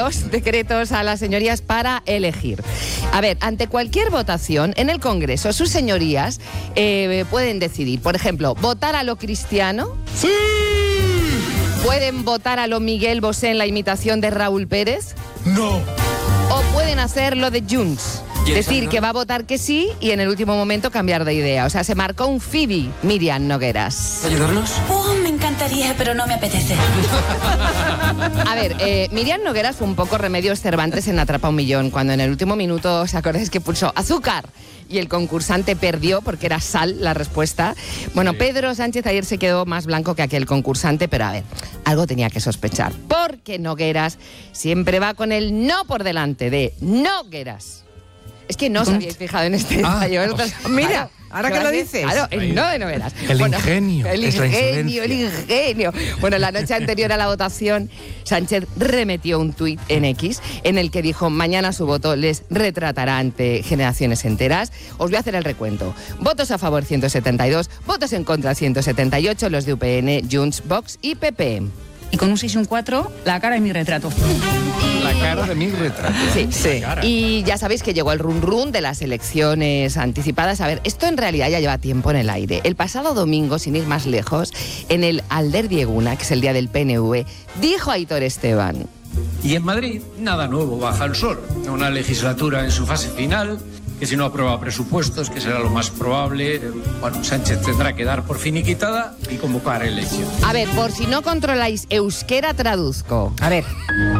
dos decretos a las señorías para elegir. A ver, ante cualquier votación en el Congreso, sus señorías pueden decidir, por ejemplo, votar a lo Cristiano. ¡Sí! ¿Pueden votar a lo Miguel Bosé en la imitación de Raúl Pérez? No. ¿O pueden hacer lo de Junts? Decir que va a votar que sí y en el último momento cambiar de idea. O sea, se marcó un Phoebe, Miriam Nogueras. ¿Ayudarlos? Me encantaría, pero no me apetece. A ver, Miriam Nogueras fue un poco Remedios Cervantes en Atrapa un Millón, cuando en el último minuto, ¿os acordáis que pulsó azúcar? Y el concursante perdió porque era sal la respuesta. Bueno, Pedro Sánchez ayer se quedó más blanco que aquel concursante, pero a ver, algo tenía que sospechar. Porque Nogueras siempre va con el no por delante de Nogueras. Es que no os habíais fijado en este detalle. Mira, ahora que lo dices. Claro, el no de Nogueras. El ingenio. El ingenio. Bueno, la noche anterior a la votación, Sánchez remetió un tuit en X en el que dijo: mañana su voto les retratará ante generaciones enteras. Os voy a hacer el recuento. Votos a favor 172, votos en contra 178, los de UPN, Junts, Vox y PP. Y con un 6 y un 4, la cara de mi retrato. La cara de mi retrato. Sí. Y ya sabéis que llegó el run run de las elecciones anticipadas. A ver, esto en realidad ya lleva tiempo en el aire. El pasado domingo, sin ir más lejos, en el Alderdieguna, que es el día del PNV, dijo Aitor Esteban: y en Madrid, nada nuevo baja el sol. Una legislatura en su fase final, que si no aprueba presupuestos, que será lo más probable, bueno, Sánchez tendrá que dar por finiquitada y convocar elecciones. A ver, por si no controláis euskera, traduzco. A ver.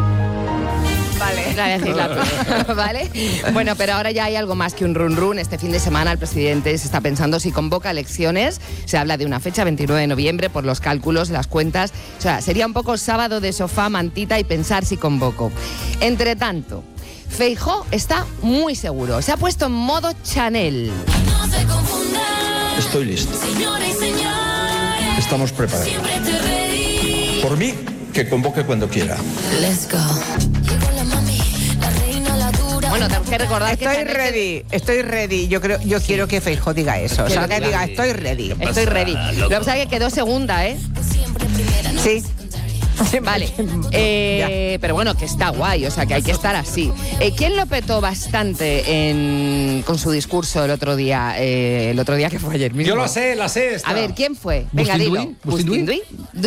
Vale. La legislatura, ¿vale? Bueno, pero ahora ya hay algo más que un run run. Este fin de semana el presidente se está pensando si convoca elecciones. Se habla de una fecha, 29 de noviembre, por los cálculos, las cuentas. O sea, sería un poco sábado de sofá, mantita y pensar si convoco. Entre tanto, Feijóo está muy seguro. Se ha puesto en modo Chanel. No se confundan. Estoy listo. Señores y señores. Estamos preparados. Siempre te reí. Por mí, que convoque cuando quiera. Let's go. Llegó la mami, la reina, la dura. Bueno, tengo que recordar que Estoy ready. Yo quiero que Feijóo diga eso. O sea, que diga, estoy ready. Estoy ready. Lo que pasa es que quedó segunda, ¿eh? Siempre primera. No Sí. Vale, pero bueno, que está guay, o sea, que hay que estar así. ¿Quién lo petó bastante con su discurso el otro día que fue ayer mismo? Yo la sé. A ver, ¿quién fue? Venga, dilo. ¿Bustinduy?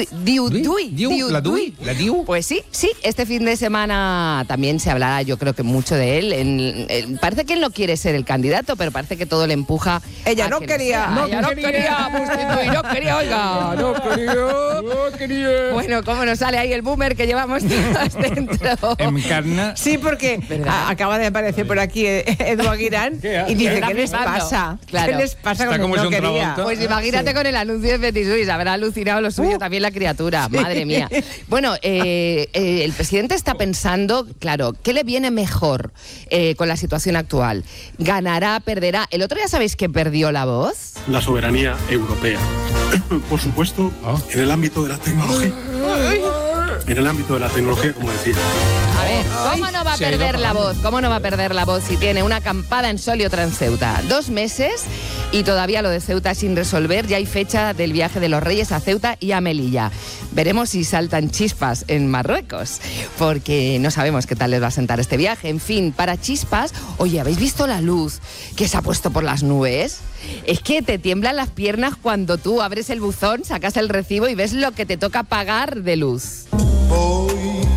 ¿La Diu? Pues sí, este fin de semana también se hablará, yo creo que mucho de él. Parece que él no quiere ser el candidato, pero parece que todo le empuja. Ella no quería. Ella no quería, oiga. No quería. Bueno, ¿cómo nos sale ahí el boomer que llevamos todos dentro? Encarna. Sí, porque acaba de aparecer por aquí Edu Aguirán y dice, ¿qué les pasa? Claro. ¿Qué les pasa Está con como no John quería? Travolta. Pues imagínate con el anuncio de Petit Suisse, habrá alucinado lo suyo también la criatura, madre mía. Bueno, el presidente está pensando, claro, ¿qué le viene mejor con la situación actual? ¿Ganará, perderá? El otro día, ¿sabéis que perdió la voz? La soberanía europea. Por supuesto, en el ámbito de la tecnología. En el ámbito de la tecnología, como decía. A ver, ¿cómo no va a perder la voz? ¿Cómo no va a perder la voz si tiene una acampada en Sol y otra en Ceuta? 2 meses y todavía lo de Ceuta sin resolver. Ya hay fecha del viaje de los Reyes a Ceuta y a Melilla. Veremos si saltan chispas en Marruecos, porque no sabemos qué tal les va a sentar este viaje. En fin, para chispas, oye, ¿habéis visto la luz que se ha puesto por las nubes? Es que te tiemblan las piernas cuando tú abres el buzón, sacas el recibo y ves lo que te toca pagar de luz. Voy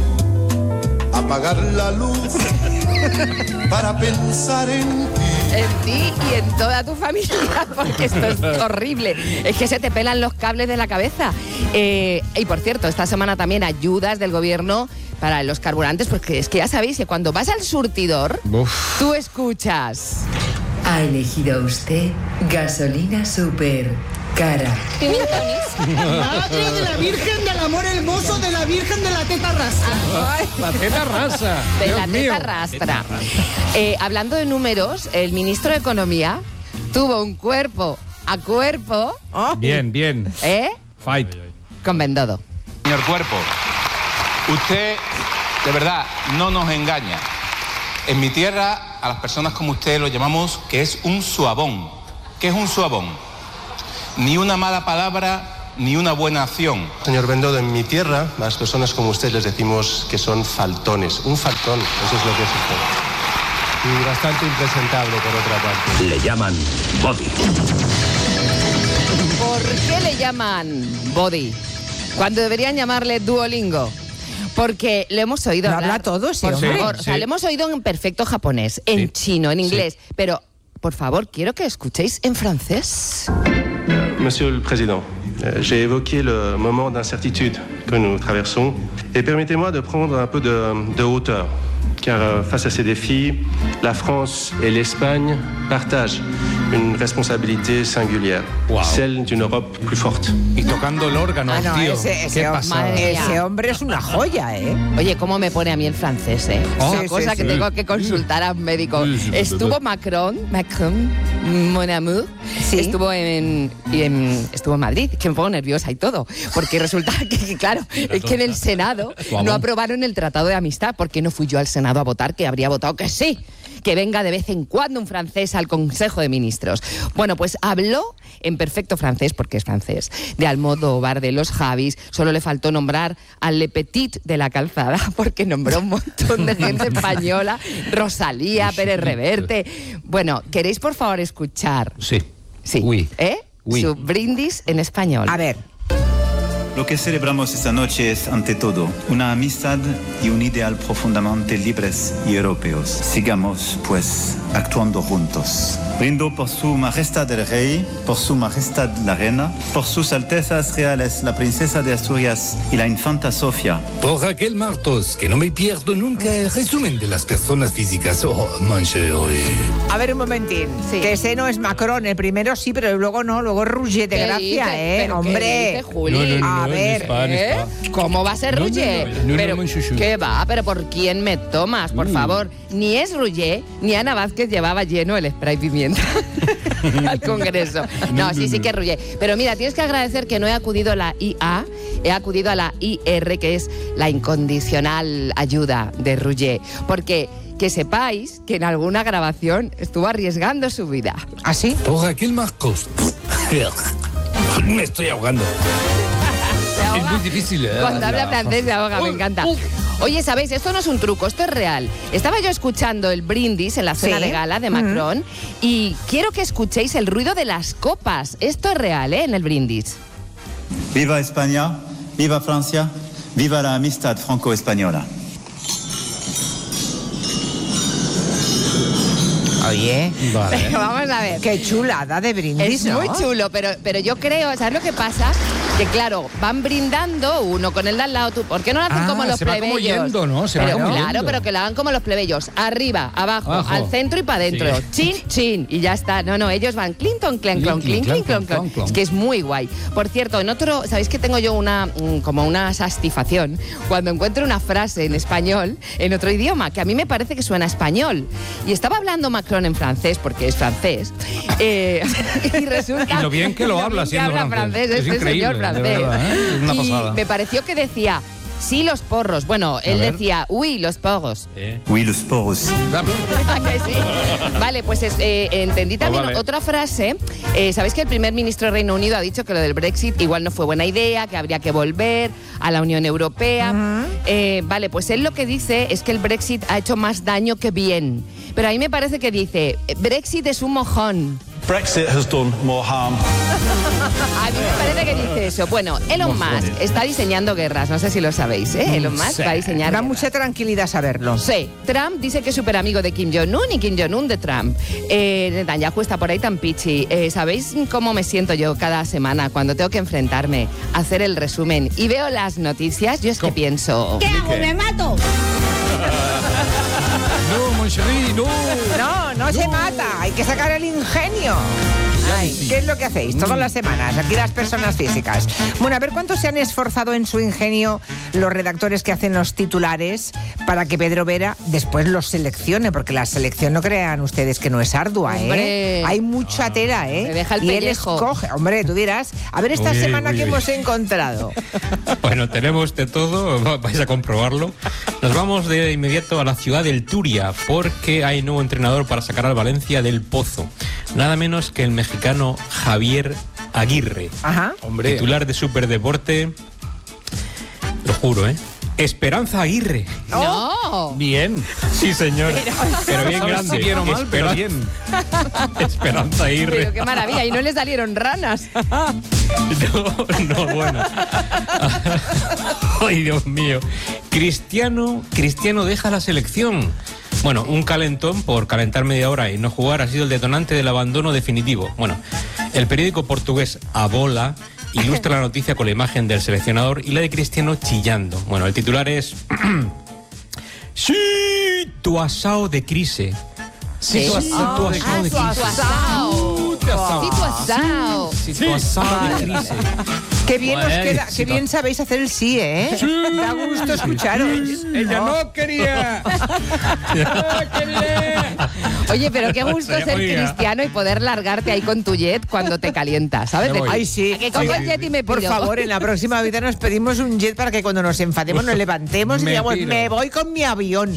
a apagar la luz para pensar en ti. En ti y en toda tu familia, porque esto es horrible. Es que se te pelan los cables de la cabeza. Y por cierto, esta semana también ayudas del gobierno para los carburantes, porque es que ya sabéis que cuando vas al surtidor, tú escuchas... Ha elegido usted gasolina super cara. Madre de la Virgen del Amor Hermoso, de la Virgen de la Teta Rastra. La teta rasa. De Dios la mío. teta rastra. Hablando de números, el ministro de Economía tuvo un cuerpo a cuerpo. Bien. Fight. Con Bendodo. Señor Cuerpo, usted de verdad no nos engaña. En mi tierra, a las personas como usted lo llamamos que es un suabón. ¿Qué es un suabón? Ni una mala palabra ni una buena acción. Señor Bendodo, en mi tierra, a las personas como usted les decimos que son faltones. Un faltón, eso es lo que es usted. Y bastante impresentable, por otra parte. Le llaman Body. ¿Por qué le llaman Body? Cuando deberían llamarle Duolingo. Porque lo hemos oído hablar. Habla todo ese por hombre. favor, o sea, lo hemos oído en perfecto japonés, en chino, en inglés. Pero, por favor, quiero que escuchéis en francés. Monsieur le Président, j'ai évoqué le moment d'incertitude que nous traversons et permettez-moi de prendre un peu de hauteur. Car face à ces défis, la France et l'Espagne partagent une responsabilité singulière, celle d'une Europe plus forte. Y tocando el órgano, tío. Ese hombre es una joya, ¿eh? Oye, ¿cómo me pone a mí el francés, eh? Una cosa que tengo que consultar a un médico. Estuvo Macron, mon amour, estuvo estuvo en Madrid, que me pongo nerviosa y todo, porque resulta que claro, es que en el Senado no aprobaron el Tratado de Amistad, porque no fui yo al Senado a votar, que habría votado que sí, que venga de vez en cuando un francés al Consejo de Ministros. Bueno, pues habló en perfecto francés, porque es francés, de Almodóvar, de los Javis. Solo le faltó nombrar al Le Petit de la Calzada, porque nombró un montón de gente española, Rosalía, Pérez Reverte. Bueno, ¿queréis por favor escuchar? Sí. Oui. Su brindis en español. A ver. Lo que celebramos esta noche es, ante todo, una amistad y un ideal profundamente libres y europeos. Sigamos, pues, actuando juntos. Brindo por su majestad el rey, por su majestad la reina, por sus altezas reales la princesa de Asturias y la infanta Sofía. Por Raquel Martos, que no me pierdo nunca el resumen de las personas físicas. A ver un momentín, que ese no es Macron, el primero sí, pero luego no, luego es Rouget de Gracia, ¿Pero hombre. ¿qué dice, Juli? A ver, ¿cómo va a ser Rouget? Pero ¿qué va? ¿Pero por quién me tomas, por favor? Ni es Rouget, ni Ana Vázquez llevaba lleno el spray pimienta al Congreso. No, sí que es Rouget. Pero mira, tienes que agradecer que no he acudido a la IA, he acudido a la IR, que es la incondicional ayuda de Rouget. Porque que sepáis que en alguna grabación estuvo arriesgando su vida. ¿Ah, sí? Por Raquel Marcos. Me estoy ahogando. Es muy difícil, ¿eh? Cuando habla francés se ahoga, me encanta. Oye, ¿sabéis? Esto no es un truco, esto es real. Estaba yo escuchando el brindis en la cena de gala de Macron y quiero que escuchéis el ruido de las copas. Esto es real, ¿eh? En el brindis. Viva España, viva Francia, viva la amistad franco-española. Oye, vale. Vamos a ver. Qué chulada de brindis, Es muy chulo, pero yo creo, ¿sabes lo que pasa? Que claro, van brindando uno con el de al lado. ¿Por qué no lo hacen como los plebeyos? Se va como yendo, ¿no? Claro, pero que lo hagan como los plebeyos. Arriba, abajo, al centro y para adentro. Sí. Chin, chin. Y ya está. No, ellos van clinton, clan, clon, clon, clon, clon, clon. Es que es muy guay. Por cierto, en otro, ¿sabéis que tengo yo como una satisfacción cuando encuentro una frase en español, en otro idioma, que a mí me parece que suena español? Y estaba hablando Macron en francés, porque es francés. Y resulta... Y lo bien que lo habla siendo francés. Es increíble. Señor francés. Verdad, ¿eh? Es una pasada. Me pareció que decía, sí, los porros. Bueno, él decía, uy, los porros. Uy, los porros. Sí. Vale, pues entendí también otra frase. Sabéis que el primer ministro del Reino Unido ha dicho que lo del Brexit igual no fue buena idea, que habría que volver a la Unión Europea. Vale, pues él lo que dice es que el Brexit ha hecho más daño que bien. Pero a mí me parece que dice, Brexit es un mojón. Brexit has done more harm. A mí me parece que dice eso. Bueno, Elon Musk está diseñando guerras, no sé si lo sabéis, ¿eh? Elon Musk va a diseñar Da guerras. mucha tranquilidad saberlo. Sí, Trump dice que es súper amigo de Kim Jong-un y Kim Jong-un de Trump. Netanyahu está por ahí tan pichi. ¿Sabéis cómo me siento yo cada semana cuando tengo que enfrentarme a hacer el resumen y veo las noticias? Yo es que pienso... ¿Qué hago? ¿Me mato? No, Moncherie, no. No se mata, hay que sacar el ingenio. Ay, ¿qué es lo que hacéis todas las semanas? Aquí las personas físicas. Bueno, a ver cuánto se han esforzado en su ingenio los redactores que hacen los titulares para que Pedro Vera después los seleccione, porque la selección no crean ustedes que no es ardua, ¿eh? Hombre. Hay mucha tela, ¿eh? Me deja el y él pellejo. escoge. Hombre, tú dirás, a ver esta semana que hemos encontrado. Bueno, tenemos de todo, vais a comprobarlo. Nos vamos de inmediato a la ciudad del Turia, porque hay nuevo entrenador para sacar al Valencia del pozo. Nada menos que el mexicano Javier Aguirre. Ajá. Hombre. Titular de Superdeporte, lo juro, Esperanza Aguirre. ¡No! Bien. Sí, señor. Pero bien No sabes grande. si bien o mal, pero bien. Esperanza Aguirre. Pero qué maravilla, y no le salieron ranas. No, bueno. Ay, Dios mío. Cristiano deja la selección. Bueno, un calentón por calentar media hora y no jugar ha sido el detonante del abandono definitivo. Bueno, el periódico portugués A Bola ilustra la noticia con la imagen del seleccionador y la de Cristiano chillando. Bueno, el titular es... Sí, tu asao de crise. Sí, tu asao de crise. Tu asao de crise. Qué bien os queda, qué bien sabéis hacer el sí, ¿eh? Da gusto escucharos. Ella no quería. Oye, pero qué gusto ser cristiano y poder largarte ahí con tu jet cuando te calientas, ¿sabes? Ay, sí. ¿A que cojo el jet y me pido? Por favor, en la próxima vida nos pedimos un jet para que cuando nos enfademos nos levantemos y digamos, me voy con mi avión.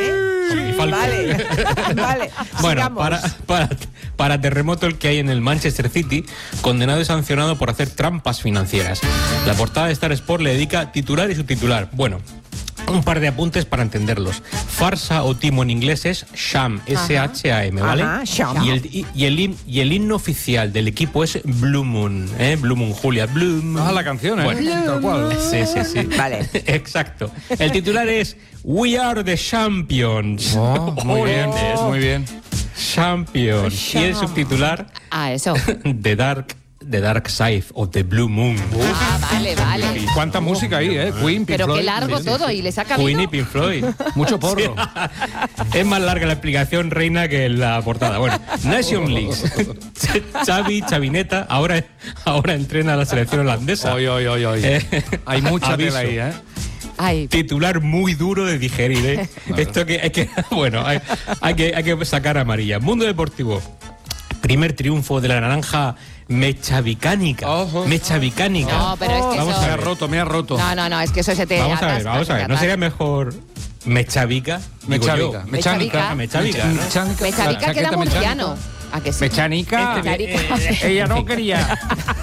Vale. Bueno, sigamos. para terremoto el que hay en el Manchester City, condenado y sancionado por hacer trampas financieras. La portada de Star Sport le dedica titular y subtitular. Bueno, un par de apuntes para entenderlos. Farsa o timo en inglés es sham, S-H-A-M, ¿vale? Ajá, sham. Y el himno oficial del equipo es Blue Moon, Blue Moon, Julia, Blue Moon. Ah, la canción, Bueno, tal cual. Sí. Vale. Exacto. El titular es We are the champions. Muy bien, muy bien. Champions. Y el subtitular, eso. The Dark Side of the Blue Moon. Vale. Y cuánta música ahí, Queen, Pink Pero Floyd. qué largo todo, y les ha cabido. Queen y Pink Floyd. Mucho porro. Sí. Es más larga la explicación, Reina, que la portada. Bueno, Nation League. Chavineta, ahora entrena a la selección holandesa. Oy. Hay mucha tela ahí, Ay. Titular muy duro de digerir, Claro. Esto que hay que, bueno, hay que sacar amarilla. Mundo Deportivo. Primer triunfo de la naranja mechavicánica. Mechavicánica. No, pero es que Vamos eso... a ver. Me ha roto. No, es que eso se te... Vamos a ver. ¿No sería mejor mechavica? Mechavica. Mechavica, ¿no? Mechavica queda murciano. ¿A que sí? Mechanica. Ella no quería.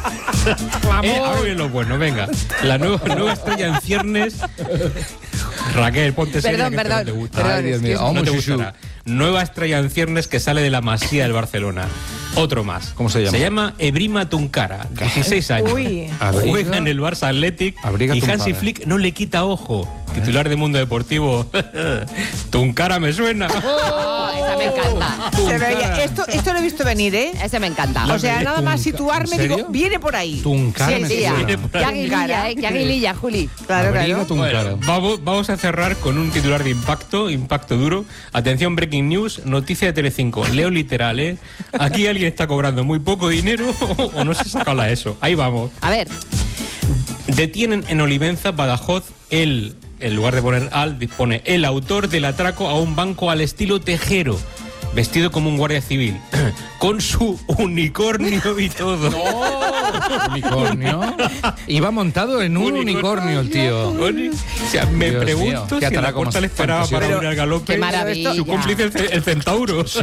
Ahora viene lo bueno, venga. La nueva estrella en ciernes. Raquel, ponte seria, que no te gusta. Ay, Dios mío. No te gustará. Nueva estrella en ciernes que sale de la Masía del Barcelona. Otro más. ¿Cómo se llama? Se llama Ebrima Tunkara, 16 años. Juega en el Barça Athletic y Hansi Flick no le quita ojo. Titular de Mundo Deportivo. Tunkara me suena. Esa me encanta. Se veía. Esto lo he visto venir, Ese me encanta. O sea, nada más situarme, digo, viene por ahí. Tunkara Sí, me tía. suena. Qué aguililla, Juli. Claro. Bueno, vamos a cerrar con un titular de impacto duro. Atención, breaking news, noticia de Telecinco. Leo literal, Aquí alguien está cobrando muy poco dinero o no se saca la ESO. Ahí vamos. A ver. Detienen en Olivenza, Badajoz, en lugar de poner dispone el autor del atraco a un banco al estilo Tejero, vestido como un guardia civil, con su unicornio y todo. ¿Unicornio? Iba montado en un unicornio el tío. O sea, me Dios pregunto mío, si en la puerta le esperaba para ir al galope. Qué maravilla. Su cómplice, el centauro. Sí.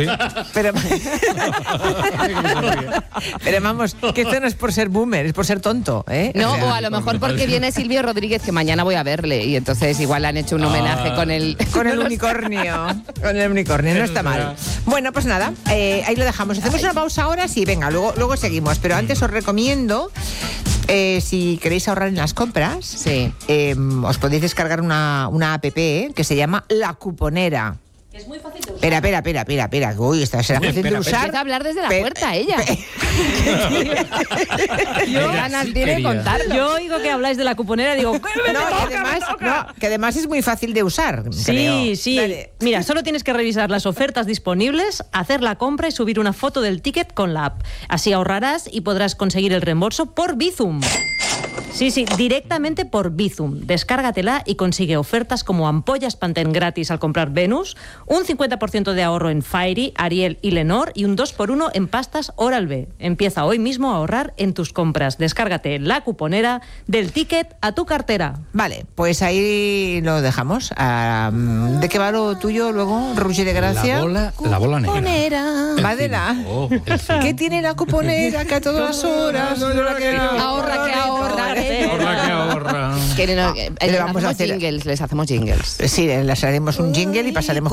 Pero vamos, que esto no es por ser boomer, es por ser tonto, No, o a lo mejor porque viene Silvio Rodríguez, que mañana voy a verle, y entonces igual le han hecho un homenaje con el... Con el unicornio. Con el unicornio, no está mal. Bueno, pues nada, ahí lo dejamos. Hacemos una pausa ahora, sí, venga, luego seguimos. Pero antes os recomiendo, si queréis ahorrar en las compras, os podéis descargar una app que se llama La Cuponera. Es muy fácil de usar. Espera. Uy, esta será fácil de usar. Empieza a hablar desde la puerta ella. Yo ganas tiene de contarlo. Yo oigo que habláis de la cuponera y digo, que además es muy fácil de usar. Sí. Dale. Mira, solo tienes que revisar las ofertas disponibles, hacer la compra y subir una foto del ticket con la app. Así ahorrarás y podrás conseguir el reembolso por Bizum. Sí, directamente por Bizum. Descárgatela y consigue ofertas como ampollas Pantene gratis al comprar Venus, un 50% de ahorro en Fairy, Ariel y Lenor y un 2x1 en pastas Oral-B. Empieza hoy mismo a ahorrar en tus compras. Descárgate la cuponera del ticket a tu cartera. Vale, pues ahí lo dejamos. ¿De qué va lo tuyo luego, Rugi de Gracia? La bola negra. Madela. ¿Qué tiene la cuponera que a todas las horas? Ahorra. Le vamos a hacer jingles, les hacemos jingles. Sí, les haremos un jingle y pasaremos